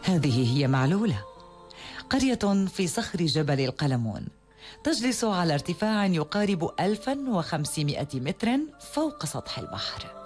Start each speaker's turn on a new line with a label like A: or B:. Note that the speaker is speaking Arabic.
A: هذه هي معلولة، قرية في صخر جبل القلمون، تجلس على ارتفاع يقارب 1500 متر فوق سطح البحر.